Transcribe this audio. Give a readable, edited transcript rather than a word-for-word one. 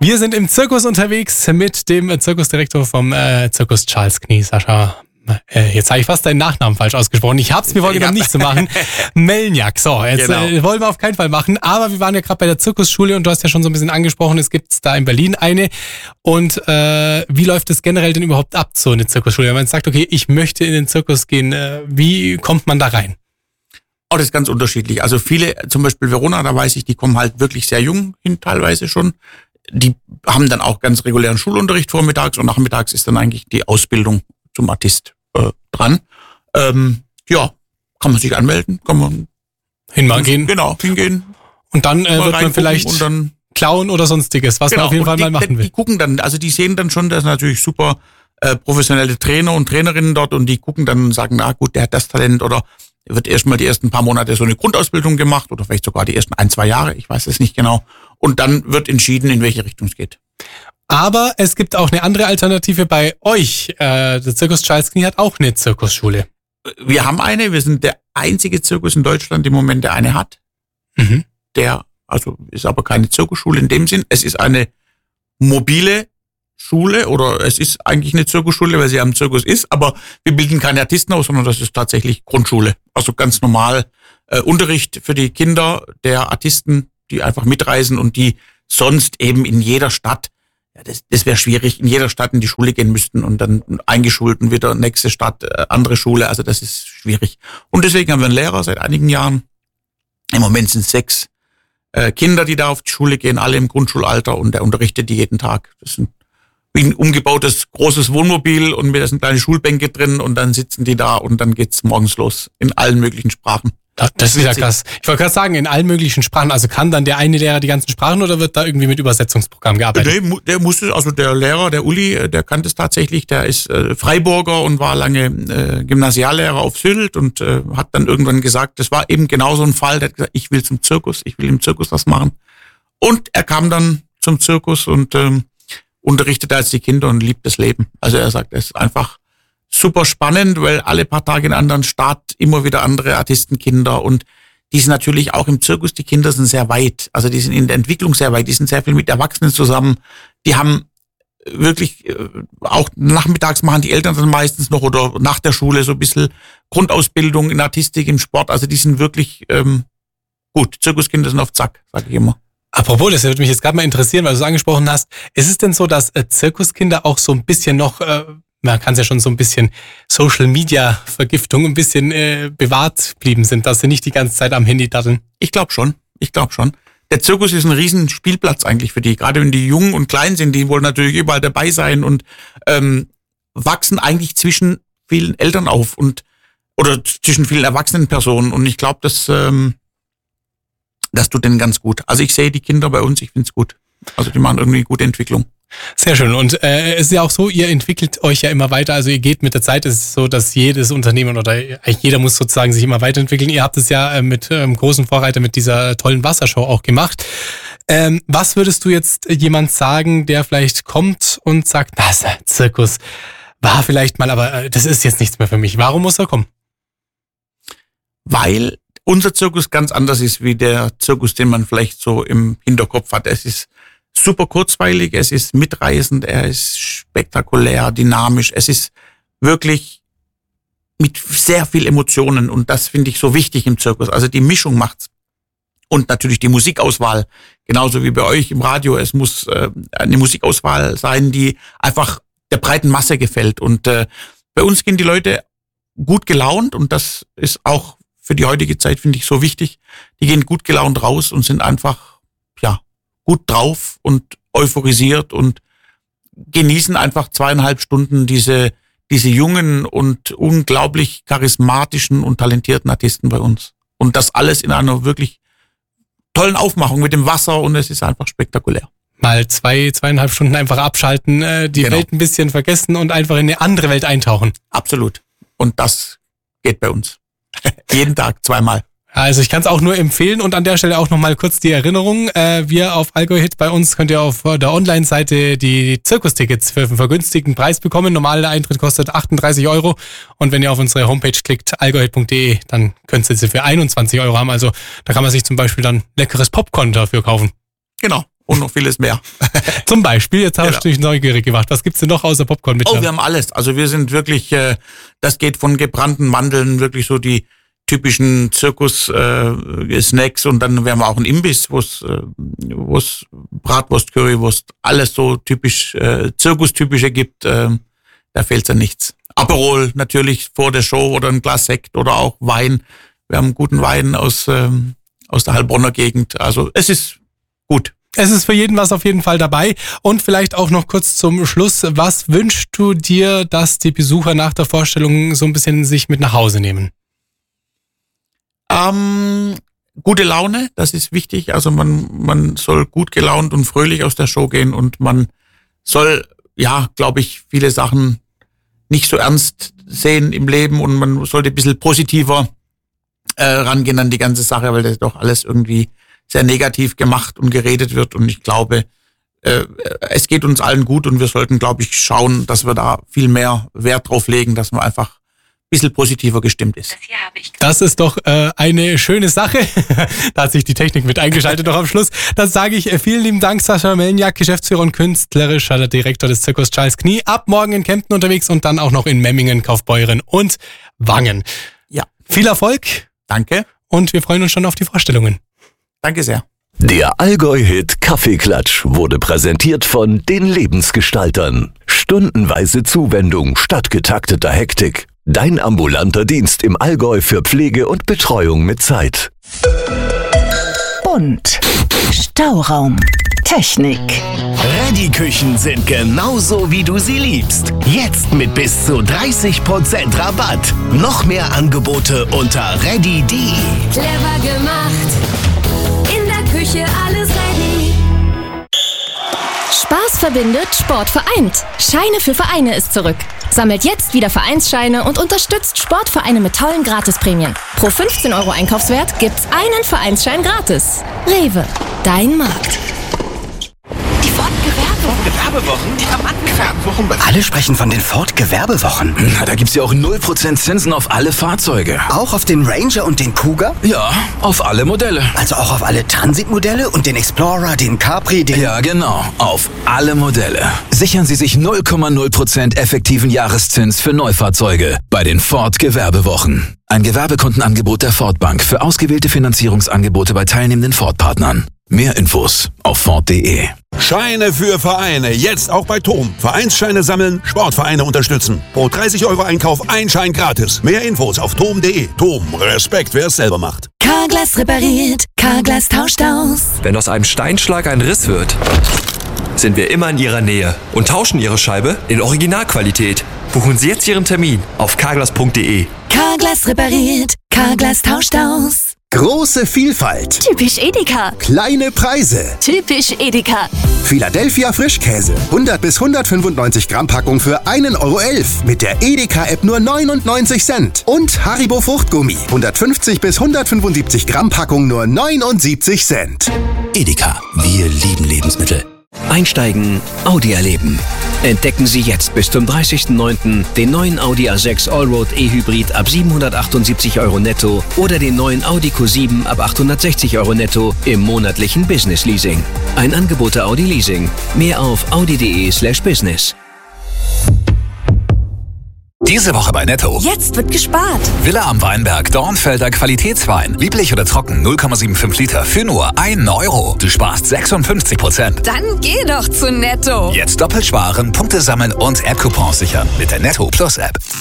Wir sind im Zirkus unterwegs mit dem Zirkusdirektor vom Zirkus Charles Knie, Sascha. Jetzt habe ich fast deinen Nachnamen falsch ausgesprochen. Ich habe es mir vorgenommen, nicht zu machen. Melniak. So, jetzt wollen wir auf keinen Fall machen. Aber wir waren ja gerade bei der Zirkusschule und du hast ja schon so ein bisschen angesprochen, es gibt da in Berlin eine. Und wie läuft es generell denn überhaupt ab, so eine Zirkusschule? Wenn man sagt, okay, ich möchte in den Zirkus gehen, wie kommt man da rein? Oh, das ist ganz unterschiedlich. Also viele, zum Beispiel Verona, da weiß ich, die kommen halt wirklich sehr jung hin, teilweise schon. Die haben dann auch ganz regulären Schulunterricht vormittags und nachmittags ist dann eigentlich die Ausbildung zum Artist dran. Ja, kann man sich anmelden, kann man hingehen. Genau, hingehen. Und dann wird man vielleicht und dann klauen oder sonstiges, was man auf jeden Fall mal machen will. Die gucken dann, also die sehen dann schon, dass natürlich super professionelle Trainer und Trainerinnen dort und die gucken dann und sagen, na gut, der hat das Talent oder wird erstmal die ersten paar Monate so eine Grundausbildung gemacht oder vielleicht sogar die ersten 1-2 Jahre, ich weiß es nicht genau. Und dann wird entschieden, in welche Richtung es geht. Aber es gibt auch eine andere Alternative bei euch. Der Zirkus Charles Knie hat auch eine Zirkusschule. Wir haben eine, wir sind der einzige Zirkus in Deutschland im Moment, der eine hat. Der, also ist aber keine Zirkusschule in dem Sinn. Es ist eine mobile Schule oder es ist eigentlich eine Zirkusschule, weil sie am Zirkus ist, aber wir bilden keine Artisten aus, sondern das ist tatsächlich Grundschule. Also ganz normal Unterricht für die Kinder der Artisten, die einfach mitreisen und die sonst eben in jeder Stadt, ja, das wäre schwierig, in jeder Stadt in die Schule gehen müssten und dann eingeschult und wieder nächste Stadt, andere Schule, also das ist schwierig. Und deswegen haben wir einen Lehrer seit einigen Jahren. Im Moment sind 6 Kinder, die da auf die Schule gehen, alle im Grundschulalter und der unterrichtet die jeden Tag. Das sind wie ein umgebautes großes Wohnmobil und da sind kleine Schulbänke drin und dann sitzen die da und dann geht's morgens los in allen möglichen Sprachen. Das ist ja krass. Ich wollte gerade sagen, in allen möglichen Sprachen. Also kann dann der eine Lehrer die ganzen Sprachen oder wird da irgendwie mit Übersetzungsprogramm gearbeitet? Nee, der musste, also der Lehrer, der Uli, der kannte es tatsächlich. Der ist Freiburger und war lange Gymnasiallehrer auf Sylt und hat dann irgendwann gesagt, das war eben genau so ein Fall. Der hat gesagt, ich will zum Zirkus, ich will im Zirkus was machen. Und er kam dann zum Zirkus und unterrichtet als die Kinder und liebt das Leben. Also er sagt, es ist einfach super spannend, weil alle paar Tage in einer anderen Stadt immer wieder andere Artistenkinder und die sind natürlich auch im Zirkus, die Kinder sind sehr weit, also die sind in der Entwicklung sehr weit, die sind sehr viel mit Erwachsenen zusammen, die haben wirklich auch nachmittags machen die Eltern dann meistens noch oder nach der Schule so ein bisschen Grundausbildung in Artistik, im Sport, also die sind wirklich gut, Zirkuskinder sind auf Zack, sage ich immer. Apropos, das würde mich jetzt gerade mal interessieren, weil du es angesprochen hast, ist es denn so, dass Zirkuskinder auch so ein bisschen noch man kann es ja schon so ein bisschen Social-Media-Vergiftung ein bisschen bewahrt blieben sind, dass sie nicht die ganze Zeit am Handy daddeln? Ich glaube schon. Der Zirkus ist ein riesen Spielplatz eigentlich für die. Gerade wenn die jung und klein sind, die wollen natürlich überall dabei sein und wachsen eigentlich zwischen vielen Eltern auf und oder zwischen vielen erwachsenen Personen. Und ich glaube, das tut denen ganz gut. Also ich sehe die Kinder bei uns, ich finde es gut. Also die machen irgendwie eine gute Entwicklung. Sehr schön. Und es ist ja auch so, ihr entwickelt euch ja immer weiter. Also ihr geht mit der Zeit. Es ist so, dass jedes Unternehmen oder eigentlich jeder muss sozusagen sich immer weiterentwickeln. Ihr habt es ja mit großen Vorreiter mit dieser tollen Wassershow auch gemacht. Was würdest du jetzt jemand sagen, der vielleicht kommt und sagt, das Zirkus war vielleicht mal, aber das ist jetzt nichts mehr für mich. Warum muss er kommen? Weil unser Zirkus ganz anders ist wie der Zirkus, den man vielleicht so im Hinterkopf hat. Es ist super kurzweilig, es ist mitreißend, er ist spektakulär, dynamisch, es ist wirklich mit sehr viel Emotionen und das finde ich so wichtig im Zirkus. Also die Mischung macht's. Und natürlich die Musikauswahl, genauso wie bei euch im Radio. Es muss eine Musikauswahl sein, die einfach der breiten Masse gefällt. Und bei uns gehen die Leute gut gelaunt und das ist auch für die heutige Zeit, finde ich, so wichtig. Die gehen gut gelaunt raus und sind einfach, ja, gut drauf und euphorisiert und genießen einfach 2,5 Stunden diese jungen und unglaublich charismatischen und talentierten Artisten bei uns. Und das alles in einer wirklich tollen Aufmachung mit dem Wasser und es ist einfach spektakulär. Mal 2,5 Stunden einfach abschalten, die Welt ein bisschen vergessen und einfach in eine andere Welt eintauchen. Absolut. Und das geht bei uns. Jeden Tag 2-mal. Also ich kann es auch nur empfehlen und an der Stelle auch nochmal kurz die Erinnerung. Wir auf Allgäu Hit bei uns könnt ihr auf der Online-Seite die Zirkustickets für einen vergünstigten Preis bekommen. Normaler Eintritt kostet 38 € und wenn ihr auf unsere Homepage klickt, allgäuhit.de, dann könnt ihr sie für 21 € haben. Also da kann man sich zum Beispiel dann leckeres Popcorn dafür kaufen. Genau. und noch vieles mehr. Zum Beispiel, jetzt hast du dich neugierig gemacht. Was gibt's denn noch außer Popcorn mit? Wir haben alles. Also wir sind wirklich, das geht von gebrannten Mandeln, wirklich so die typischen Zirkus-Snacks und dann haben wir auch einen Imbiss, wo's Bratwurst, Currywurst, alles so typisch, Zirkustypische gibt, da fehlt's an nichts. Aperol natürlich vor der Show oder ein Glas Sekt oder auch Wein. Wir haben guten Wein aus der Heilbronner Gegend. Also es ist gut. Es ist für jeden was auf jeden Fall dabei. Und vielleicht auch noch kurz zum Schluss. Was wünschst du dir, dass die Besucher nach der Vorstellung so ein bisschen sich mit nach Hause nehmen? Gute Laune, das ist wichtig. Also man soll gut gelaunt und fröhlich aus der Show gehen und man soll, glaube ich, viele Sachen nicht so ernst sehen im Leben und man sollte ein bisschen positiver rangehen an die ganze Sache, weil das doch alles irgendwie sehr negativ gemacht und geredet wird und ich glaube, es geht uns allen gut und wir sollten, glaube ich, schauen, dass wir da viel mehr Wert drauf legen, dass man einfach bisschen positiver gestimmt ist. Das ist doch eine schöne Sache. Da hat sich die Technik mit eingeschaltet noch am Schluss. Dann sage ich vielen lieben Dank, Sascha Melniak, Geschäftsführer und künstlerischer Direktor des Zirkus Charles Knie. Ab morgen in Kempten unterwegs und dann auch noch in Memmingen, Kaufbeuren und Wangen. Ja. Viel Erfolg. Danke. Und wir freuen uns schon auf die Vorstellungen. Danke sehr. Der Allgäu-Hit Kaffeeklatsch wurde präsentiert von den Lebensgestaltern. Stundenweise Zuwendung statt getakteter Hektik. Dein ambulanter Dienst im Allgäu für Pflege und Betreuung mit Zeit. Bunt. Stauraum. Technik. Reddy-Küchen sind genauso, wie du sie liebst. Jetzt mit bis zu 30% Rabatt. Noch mehr Angebote unter reddy.de. Clever gemacht. In der Küche alles ready. Spaß verbindet, Sport vereint. Scheine für Vereine ist zurück. Sammelt jetzt wieder Vereinsscheine und unterstützt Sportvereine mit tollen Gratisprämien. Pro 15 € Einkaufswert gibt's einen Vereinsschein gratis. Rewe, dein Markt. Die Ford-Gewerbewochen, die haben angefangen. Alle sprechen von den Ford-Gewerbewochen. Na, da gibt's ja auch 0% Zinsen auf alle Fahrzeuge. Auch auf den Ranger und den Kuga? Ja, auf alle Modelle. Also auch auf alle Transit-Modelle und den Explorer, den Capri, den... Ja, genau, auf alle Modelle. Sichern Sie sich 0,0% effektiven Jahreszins für Neufahrzeuge bei den Ford-Gewerbewochen. Ein Gewerbekundenangebot der Ford Bank für ausgewählte Finanzierungsangebote bei teilnehmenden Ford-Partnern. Mehr Infos auf Ford.de. Scheine für Vereine, jetzt auch bei TOM. Vereinsscheine sammeln, Sportvereine unterstützen. Pro 30 € Einkauf ein Schein gratis. Mehr Infos auf TOM.de. TOM, Respekt, wer es selber macht. Carglass repariert, Carglass tauscht aus. Wenn aus einem Steinschlag ein Riss wird, sind wir immer in Ihrer Nähe und tauschen Ihre Scheibe in Originalqualität. Buchen Sie jetzt Ihren Termin auf carglass.de. Carglass repariert, Carglass tauscht aus. Große Vielfalt. Typisch Edeka. Kleine Preise. Typisch Edeka. Philadelphia Frischkäse. 100 bis 195 Gramm Packung für 1,11 € mit der Edeka-App nur 99 Cent. Und Haribo Fruchtgummi. 150 bis 175 Gramm Packung nur 79 Cent. Edeka. Wir lieben Lebensmittel. Einsteigen, Audi erleben. Entdecken Sie jetzt bis zum 30.09. den neuen Audi A6 Allroad E-Hybrid ab 778 € netto oder den neuen Audi Q7 ab 860 € netto im monatlichen Business Leasing. Ein Angebot der Audi Leasing. Mehr auf audi.de/business. Diese Woche bei Netto. Jetzt wird gespart. Villa am Weinberg, Dornfelder Qualitätswein. Lieblich oder trocken, 0,75 Liter für nur 1 €. Du sparst 56%. Dann geh doch zu Netto. Jetzt doppelt sparen, Punkte sammeln und App-Coupons sichern mit der Netto Plus App.